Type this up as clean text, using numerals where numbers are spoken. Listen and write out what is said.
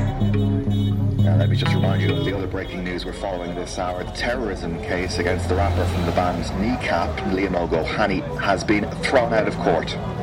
Let me just remind you of the other breaking news we're following this hour. The terrorism case against the rapper from the band Kneecap, Liam O'Gohany, has been thrown out of court.